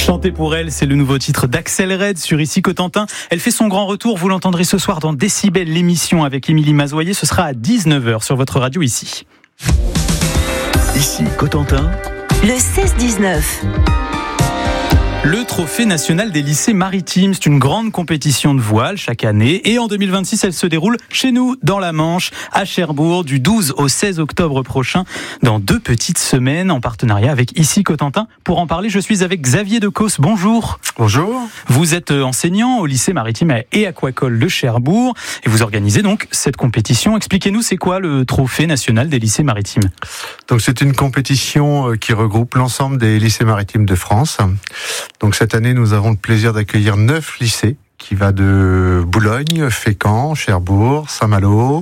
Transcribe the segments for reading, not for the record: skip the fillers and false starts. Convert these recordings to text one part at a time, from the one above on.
Chanter pour elle, c'est le nouveau titre d'Axel Red sur Ici Cotentin. Elle fait son grand retour, vous l'entendrez ce soir dans Décibel, l'émission avec Émilie Mazoyer. Ce sera à 19h sur votre radio ici. Ici Cotentin. Le 16-19. Le trophée national des lycées maritimes, c'est une grande compétition de voile chaque année et en 2026, elle se déroule chez nous, dans la Manche, à Cherbourg, du 12 au 16 octobre prochain, dans 2 petites semaines, en partenariat avec Ici Cotentin. Pour en parler, je suis avec Xavier Decausse. Bonjour. Bonjour. Vous êtes enseignant au lycée maritime et aquacole de Cherbourg et vous organisez donc cette compétition. Expliquez-nous, c'est quoi le trophée national des lycées maritimes ? Donc c'est une compétition qui regroupe l'ensemble des lycées maritimes de France. Donc cette année, nous avons le plaisir d'accueillir 9 lycées qui va de Boulogne, Fécamp, Cherbourg, Saint-Malo,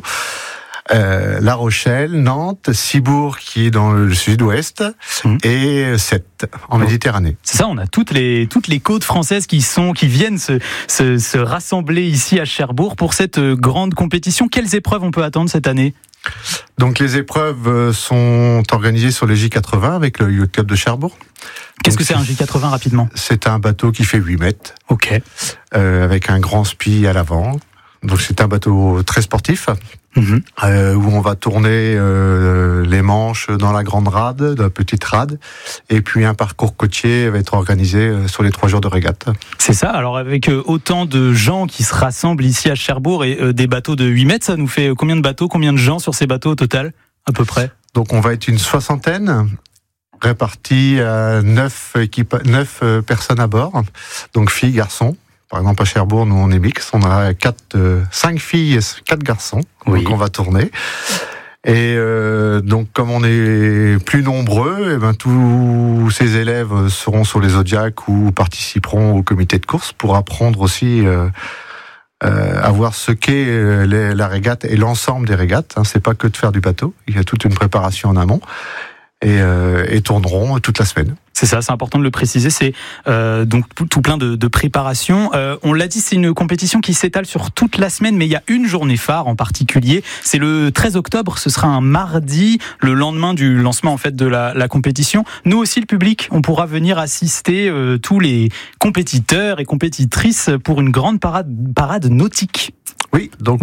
La Rochelle, Nantes, Cibourg qui est dans le sud-ouest et Sète en Méditerranée. C'est ça, on a toutes les côtes françaises qui viennent se rassembler ici à Cherbourg pour cette grande compétition. Quelles épreuves on peut attendre cette année ? Donc les épreuves sont organisées sur le J80 avec le Yacht Club de Cherbourg. Qu'est-ce que c'est un J80 rapidement ? C'est un bateau qui fait 8 mètres. Ok. Avec un grand spi à l'avant. Donc c'est un bateau très sportif. Où on va tourner les manches dans la grande rade, la petite rade, et puis un parcours côtier va être organisé sur les 3 jours de régate. C'est ça, alors avec autant de gens qui se rassemblent ici à Cherbourg et des bateaux de 8 mètres, ça nous fait combien de bateaux, combien de gens sur ces bateaux au total, à peu près ? Donc on va être une 60aine, répartis à 9 personnes à bord, donc filles, garçons. Par exemple, à Cherbourg, nous, on est mix. On a 5 filles et 4 garçons. Oui. Donc, on va tourner. Et donc, comme on est plus nombreux, tous ces élèves seront sur les Zodiacs ou participeront au comité de course pour apprendre aussi à voir ce qu'est la régate et l'ensemble des régates. C'est pas que de faire du bateau. Il y a toute une préparation en amont. Et tourneront toute la semaine. C'est ça, c'est important de le préciser, c'est donc tout plein de préparation. On l'a dit, c'est une compétition qui s'étale sur toute la semaine, mais il y a une journée phare en particulier. C'est le 13 octobre, ce sera un mardi, le lendemain du lancement en fait de la compétition. Nous aussi, le public, on pourra venir assister tous les compétiteurs et compétitrices pour une grande parade nautique. Oui, donc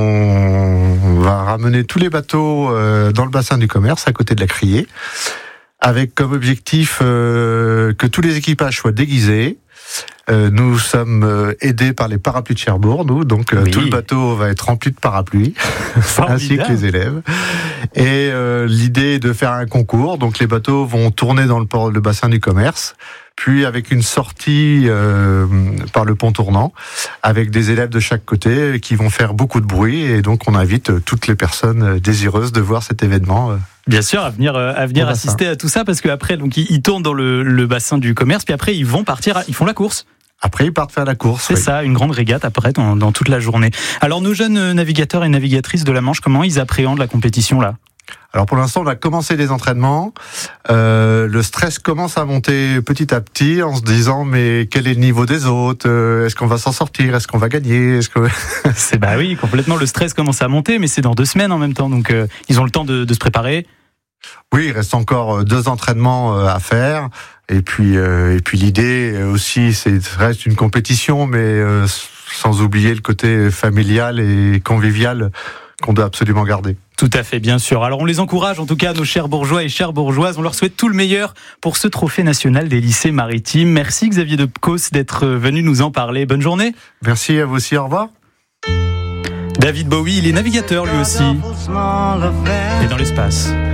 on va ramener tous les bateaux dans le bassin du commerce, à côté de la criée, avec comme objectif que tous les équipages soient déguisés. Nous sommes aidés par les parapluies de Cherbourg, tout le bateau va être rempli de parapluies, ainsi que les élèves. Et l'idée est de faire un concours, donc les bateaux vont tourner dans le bassin du commerce, puis avec une sortie par le pont tournant, avec des élèves de chaque côté qui vont faire beaucoup de bruit, et donc on invite toutes les personnes désireuses de voir cet événement. Bien sûr, à venir assister à tout ça, parce qu'après, donc ils tournent dans le bassin du commerce, puis après ils vont partir, ils font la course. Après, ils partent faire la course. C'est ça, une grande régate après dans toute la journée. Alors nos jeunes navigateurs et navigatrices de la Manche, comment ils appréhendent la compétition là ? Alors pour l'instant, on a commencé les entraînements. Le stress commence à monter petit à petit en se disant mais quel est le niveau des autres ? Est-ce qu'on va s'en sortir ? Est-ce qu'on va gagner ? Bah oui, complètement. Le stress commence à monter, mais c'est dans 2 semaines en même temps, donc ils ont le temps de se préparer. Oui, il reste encore 2 entraînements à faire. Et puis l'idée aussi, reste une compétition, mais sans oublier le côté familial et convivial qu'on doit absolument garder. Tout à fait, bien sûr. Alors on les encourage, en tout cas, nos Cherbourgeois et Cherbourgeoises. On leur souhaite tout le meilleur pour ce trophée national des lycées maritimes. Merci Xavier Decausse d'être venu nous en parler. Bonne journée. Merci à vous aussi, au revoir. David Bowie, il est navigateur lui aussi. Et dans l'espace.